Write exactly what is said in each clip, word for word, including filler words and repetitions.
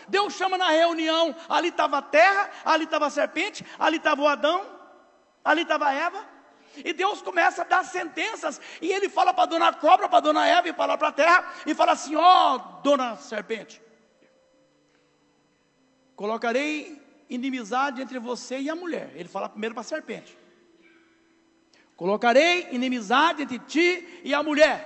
Deus chama na reunião, ali estava a terra, ali estava a serpente, ali estava o Adão, ali estava a Eva. E Deus começa a dar sentenças, e Ele fala para a dona cobra, para a dona Eva, e fala para a terra, e fala assim: ó, oh, dona serpente, colocarei inimizade entre você e a mulher. Ele fala primeiro para a serpente: colocarei inimizade entre ti e a mulher.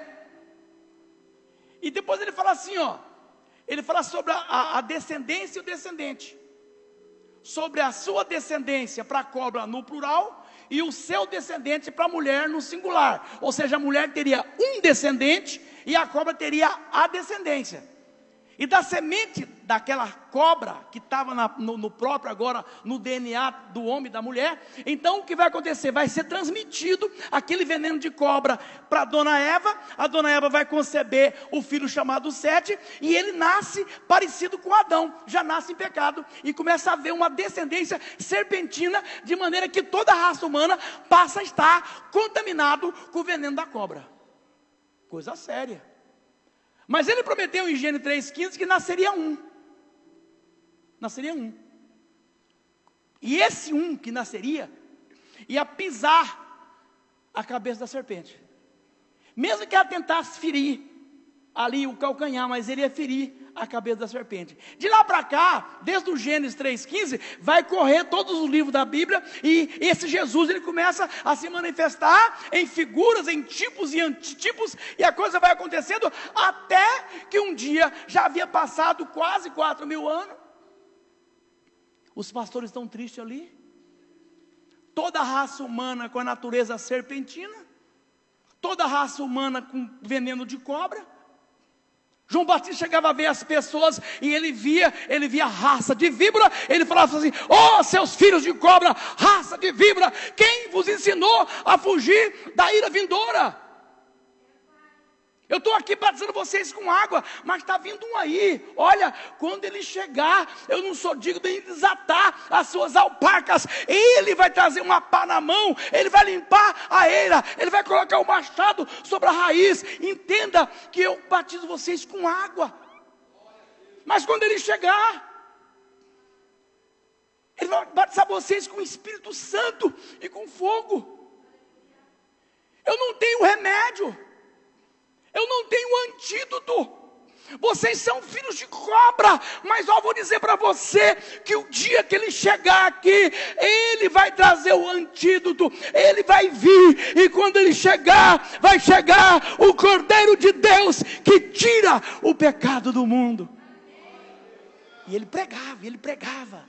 E depois ele fala assim, ó, ele fala sobre a, a, a descendência e o descendente, sobre a sua descendência para a cobra no plural, e o seu descendente para a mulher no singular. Ou seja, a mulher teria um descendente e a cobra teria a descendência. E da semente daquela cobra que estava no, no próprio agora, no D N A do homem e da mulher, então o que vai acontecer? Vai ser transmitido aquele veneno de cobra para a dona Eva. A dona Eva vai conceber o filho chamado Sete, e ele nasce parecido com Adão, já nasce em pecado, e começa a haver uma descendência serpentina, de maneira que toda a raça humana passa a estar contaminado com o veneno da cobra. Coisa séria. Mas ele prometeu em Gênesis três, quinze que nasceria um. Nasceria um. E esse um que nasceria ia pisar a cabeça da serpente. Mesmo que ela tentasse ferir ali o calcanhar, mas ele ia ferir a cabeça da serpente. De lá para cá, desde o Gênesis três, quinze, vai correr todos os livros da Bíblia, e esse Jesus, ele começa a se manifestar em figuras, em tipos e antitipos, e a coisa vai acontecendo até que um dia, já havia passado quase quatro mil anos, os pastores estão tristes ali, toda a raça humana com a natureza serpentina, toda a raça humana com veneno de cobra. João Batista chegava a ver as pessoas, e ele via, ele via raça de víbora. Ele falava assim: ó, oh, seus filhos de cobra, raça de víbora, quem vos ensinou a fugir da ira vindoura? Eu estou aqui batizando vocês com água, mas está vindo um aí. Olha, quando ele chegar, eu não sou digno de desatar as suas alpacas. Ele vai trazer uma pá na mão, ele vai limpar a eira, ele vai colocar o machado sobre a raiz. Entenda que eu batizo vocês com água, mas quando ele chegar, ele vai batizar vocês com o Espírito Santo e com fogo. Eu não tenho remédio, eu não tenho antídoto. Vocês são filhos de cobra, mas eu vou dizer para você que o dia que ele chegar aqui, ele vai trazer o antídoto, ele vai vir, e quando ele chegar, vai chegar o Cordeiro de Deus, que tira o pecado do mundo. E ele pregava, ele pregava,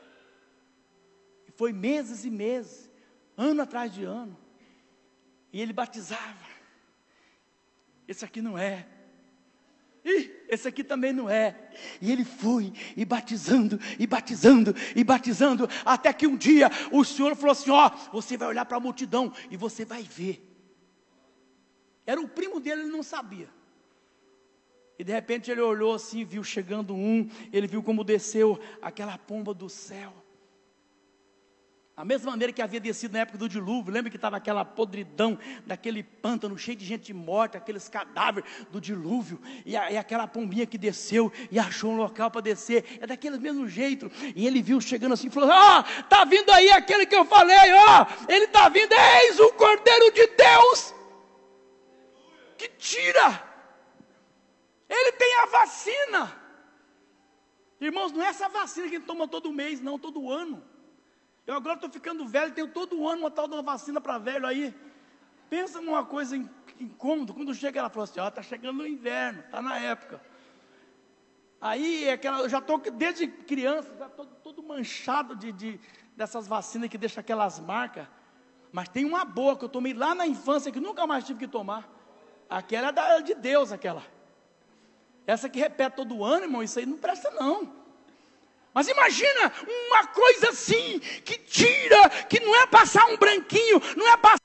e foi meses e meses, ano atrás de ano, e ele batizava. Esse aqui não é. Ih, esse aqui também não é. E ele foi, e batizando, e batizando, e batizando, até que um dia o Senhor falou assim: ó, você vai olhar para a multidão, e você vai ver. Era o primo dele, ele não sabia. E de repente ele olhou assim, viu chegando um, ele viu como desceu aquela pomba do céu. A mesma maneira que havia descido na época do dilúvio. Lembra que estava aquela podridão daquele pântano cheio de gente morta, aqueles cadáveres do dilúvio, e, a, e aquela pombinha que desceu e achou um local para descer, é daquele mesmo jeito. E ele viu chegando assim e falou: ó, oh, está vindo aí aquele que eu falei, ó, oh, ele está vindo, eis o Cordeiro de Deus, que tira, ele tem a vacina. Irmãos, não é essa vacina que a gente toma todo mês, não, todo ano. Eu agora estou ficando velho, tenho todo ano uma tal de uma vacina para velho aí. Pensa numa coisa incômoda. Quando chega, ela fala assim: ó, está chegando o inverno, está na época. Aí, aquela, eu já estou desde criança, já estou todo manchado de, de, dessas vacinas que deixam aquelas marcas. Mas tem uma boa que eu tomei lá na infância, que nunca mais tive que tomar. Aquela é da, de Deus, aquela. Essa que repete todo ano, irmão, isso aí não presta não. Mas imagina uma coisa assim, que tira, que não é passar um branquinho, não é passar